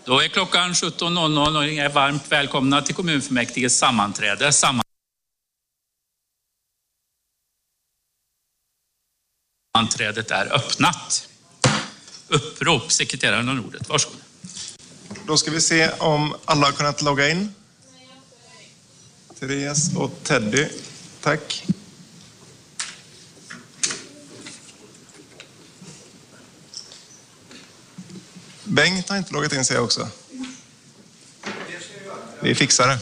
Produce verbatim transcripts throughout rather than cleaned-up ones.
Då är klockan sjutton noll noll och ni är varmt välkomna till kommunfullmäktiges sammanträde. Sammanträdet är öppnat. Upprop, sekreteraren har ordet. Varsågod. Då ska vi se om alla har kunnat logga in. Therese och Teddy, tack. Bengt har inte loggat in sig också. Vi fixar det.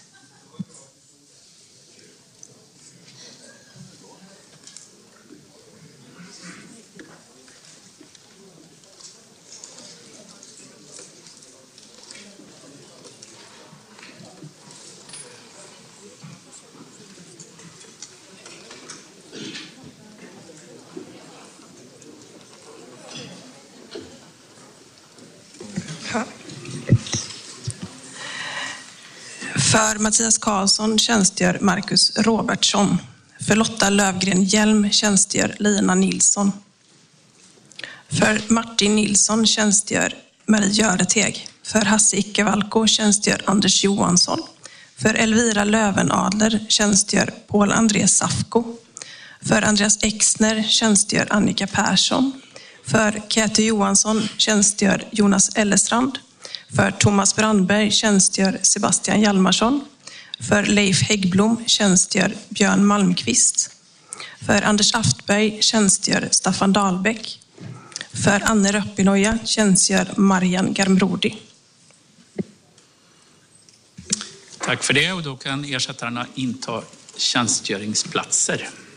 För Mattias Karlsson tjänstgör Marcus Robertsson. För Lotta Lövgren Hjelm tjänstgör Lina Nilsson. För Martin Nilsson tjänstgör Marie Göreteg. För Hasse Icke-Valko tjänstgör Anders Johansson. För Elvira Lövenadler tjänstgör Paul André Safko. För Andreas Exner tjänstgör Annika Persson. För Käthe Johansson tjänstgör Jonas Ellestrand. För Thomas Brandberg tjänstgör Sebastian Hjalmarsson. För Leif Häggblom tjänstgör Björn Malmqvist. För Anders Aftberg tjänstgör Staffan Dahlbäck. För Anne Röppinoja tjänstgör Marian Garmrodi. Tack för det, och då kan ersättarna inta tjänstgöringsplatser.